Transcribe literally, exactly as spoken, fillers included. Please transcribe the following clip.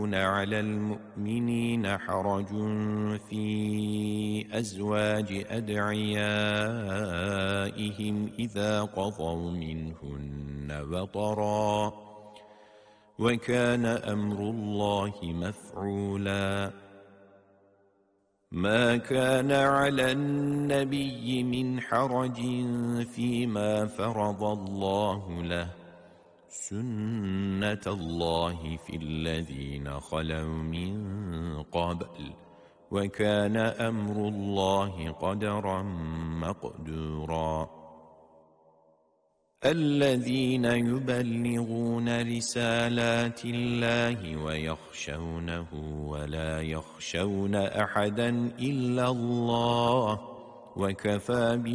على المؤمنين حرج في أزواج أدعيائهم إذا قضوا منهن وطرا وكان أمر الله مفعولا ما كان على النبي من حرج فيما فرض الله له سنة الله في الذين خلوا من قبل وكان أمر الله قدرا مقدورا الذين يبلغون رسالات الله ويخشونه ولا يخشون أحدا إلا الله وكفى